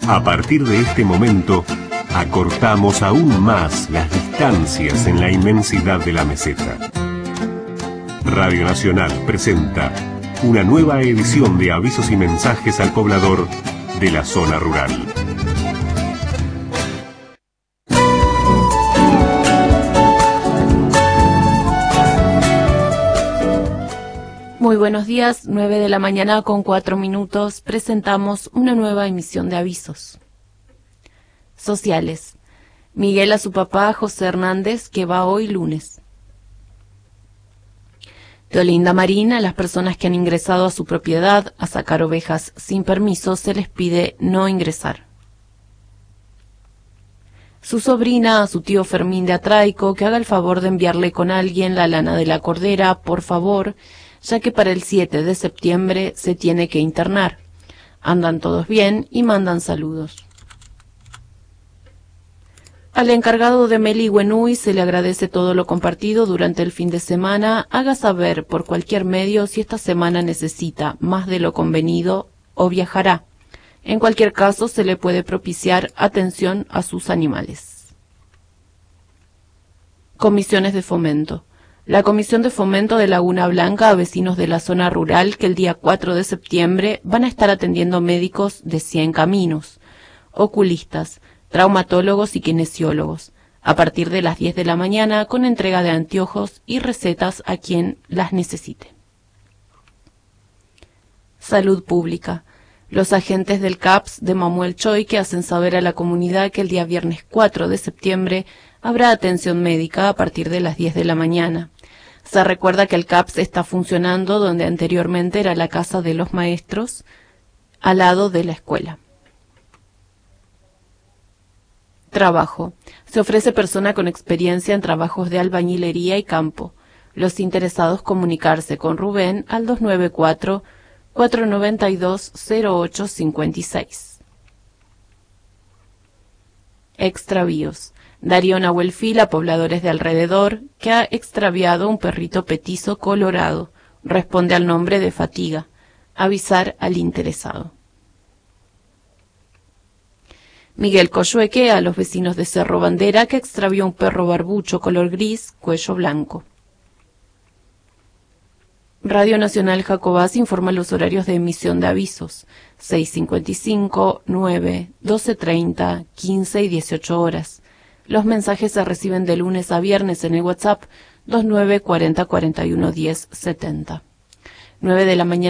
A partir de este momento, acortamos aún más las distancias en la inmensidad de la meseta. Radio Nacional presenta una nueva edición de avisos y mensajes al poblador de la zona rural. Muy buenos días, 9 de la mañana con 4 minutos, presentamos una nueva emisión de avisos. Sociales. Miguel a su papá José Hernández, que va hoy lunes. Teolinda Marín, a las personas que han ingresado a su propiedad a sacar ovejas sin permiso, se les pide no ingresar. Su sobrina a su tío Fermín de Atraico, que haga el favor de enviarle con alguien la lana de la cordera, por favor, ya que para el 7 de septiembre se tiene que internar. Andan todos bien y mandan saludos. Al encargado de Meliguenui se le agradece todo lo compartido durante el fin de semana. Haga saber por cualquier medio si esta semana necesita más de lo convenido o viajará. En cualquier caso, se le puede propiciar atención a sus animales. Comisiones de fomento. La Comisión de Fomento de Laguna Blanca a vecinos de la zona rural que el día 4 de septiembre van a estar atendiendo médicos de 100 caminos, oculistas, traumatólogos y kinesiólogos, a partir de las 10 de la mañana con entrega de anteojos y recetas a quien las necesite. Salud Pública. Los agentes del CAPS de Mamuel Choy que hacen saber a la comunidad que el día viernes 4 de septiembre habrá atención médica a partir de las 10 de la mañana. Se recuerda que el CAPS está funcionando donde anteriormente era la Casa de los Maestros, al lado de la escuela. Trabajo. Se ofrece persona con experiencia en trabajos de albañilería y campo. Los interesados comunicarse con Rubén al 294-492-0856. Extravíos. Darío Nahuelfil a pobladores de alrededor que ha extraviado un perrito petizo colorado. Responde al nombre de Fatiga. Avisar al interesado. Miguel Coyhueque a los vecinos de Cerro Bandera que extravió un perro barbucho color gris, cuello blanco. Radio Nacional Jacobás informa los horarios de emisión de avisos: 6:55, 9, 12:30, 15 y 18 horas. Los mensajes se reciben de lunes a viernes en el WhatsApp 29 40 41 10 70. 9 de la mañana.